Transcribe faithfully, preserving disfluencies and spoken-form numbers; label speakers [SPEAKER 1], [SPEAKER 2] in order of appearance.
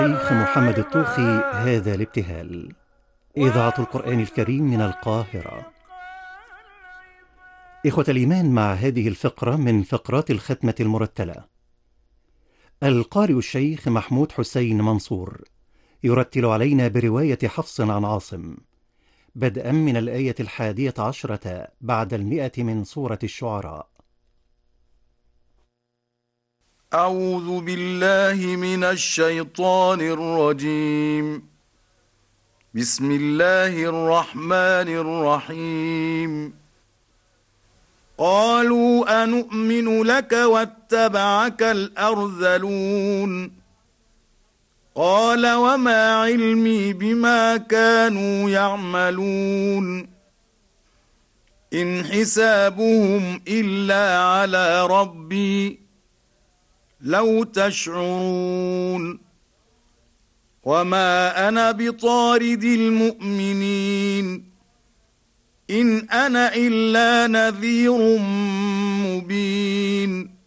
[SPEAKER 1] الشيخ محمد الطوخي هذا الابتهال. إذاعة القرآن الكريم من القاهرة. إخوة الإيمان، مع هذه الفقرة من فقرات الختمة المرتلة، القارئ الشيخ محمود حسين منصور يرتل علينا برواية حفص عن عاصم، بدءا من الآية الحادية عشرة بعد المئة من سورة الشعراء.
[SPEAKER 2] أعوذ بالله من الشيطان الرجيم. بسم الله الرحمن الرحيم. قالوا أنؤمن لك واتبعك الأرذلون قال وما علمي بما كانوا يعملون إن حسابهم إلا على ربي لو تشعرون وما أنا بطارد المؤمنين إن أنا إلا نذير مبين